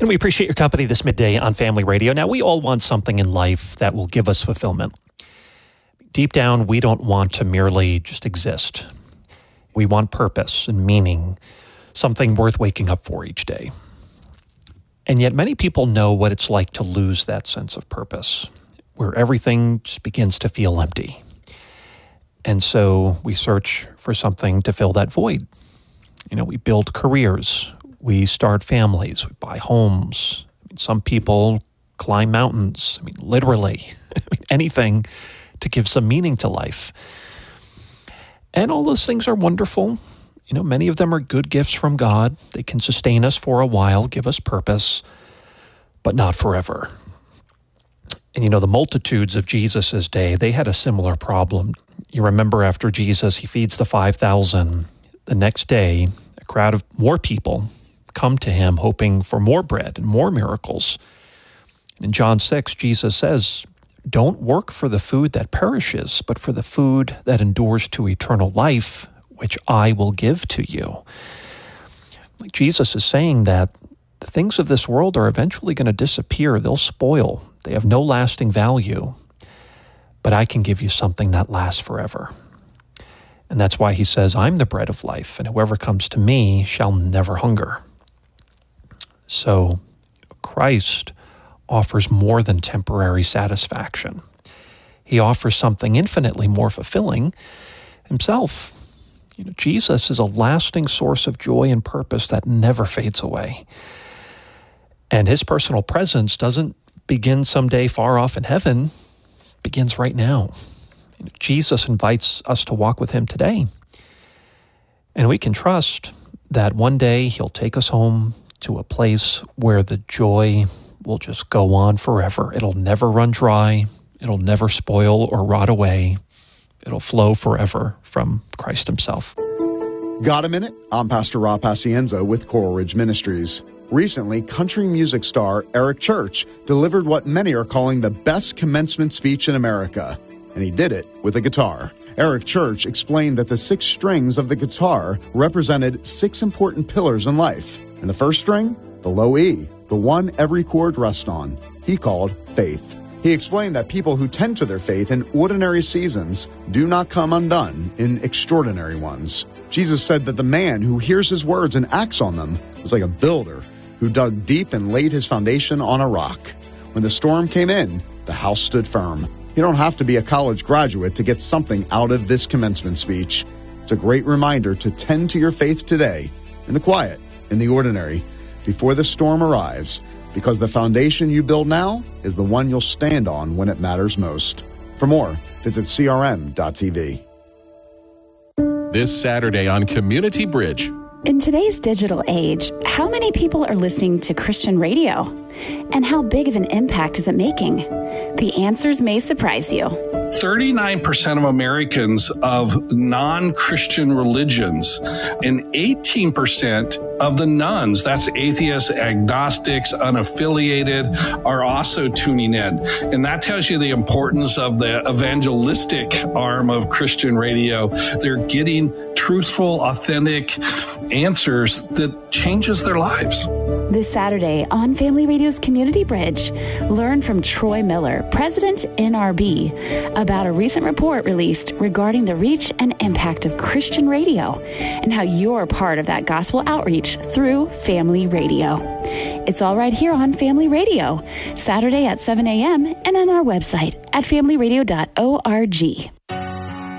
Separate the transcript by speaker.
Speaker 1: And we appreciate your company this midday on Family Radio. Now, we all want something in life that will give us fulfillment. Deep down, we don't want to merely just exist. We want purpose and meaning, something worth waking up for each day. And yet many people know what it's like to lose that sense of purpose, where everything just begins to feel empty. And so we search for something to fill that void. We build careers. We start families, we buy homes. Some people climb mountains, literally, anything to give some meaning to life. And all those things are wonderful. Many of them are good gifts from God. They can sustain us for a while, give us purpose, but not forever. And the multitudes of Jesus' day, they had a similar problem. You remember after Jesus, he feeds the 5,000. The next day, a crowd of more people come to him hoping for more bread and more miracles. In John 6, Jesus says, "Don't work for the food that perishes, but for the food that endures to eternal life, which I will give to you." Jesus is saying that the things of this world are eventually going to disappear. They'll spoil. They have no lasting value. But I can give you something that lasts forever. And that's why he says, "I'm the bread of life, and whoever comes to me shall never hunger." So Christ offers more than temporary satisfaction. He offers something infinitely more fulfilling himself. Jesus is a lasting source of joy and purpose that never fades away. And his personal presence doesn't begin someday far off in heaven, it begins right now. Jesus invites us to walk with him today. And we can trust that one day he'll take us home to a place where the joy will just go on forever. It'll never run dry. It'll never spoil or rot away. It'll flow forever from Christ himself.
Speaker 2: Got a minute? I'm Pastor Rob Pacienza with Coral Ridge Ministries. Recently, country music star Eric Church delivered what many are calling the best commencement speech in America. And he did it with a guitar. Eric Church explained that the 6 strings of the guitar represented 6 important pillars in life. And the first string, the low E, the one every chord rests on, he called faith. He explained that people who tend to their faith in ordinary seasons do not come undone in extraordinary ones. Jesus said that the man who hears his words and acts on them was like a builder who dug deep and laid his foundation on a rock. When the storm came in, the house stood firm. You don't have to be a college graduate to get something out of this commencement speech. It's a great reminder to tend to your faith today, in the quiet, in the ordinary, before the storm arrives, because the foundation you build now is the one you'll stand on when it matters most. For more, visit crm.tv.
Speaker 3: This Saturday on Community Bridge.
Speaker 4: In today's digital age, how many people are listening to Christian radio? And how big of an impact is it making? The answers may surprise you.
Speaker 5: 39% of Americans of non-Christian religions and 18% of the nones, that's atheists, agnostics, unaffiliated, are also tuning in. And that tells you the importance of the evangelistic arm of Christian radio. They're getting truthful, authentic answers that changes their lives.
Speaker 4: This Saturday on Family Radio's Community Bridge, learn from Troy Miller, President NRB, about a recent report released regarding the reach and impact of Christian radio and how you're part of that gospel outreach through Family Radio. It's all right here on Family Radio, Saturday at 7 a.m. and on our website at familyradio.org.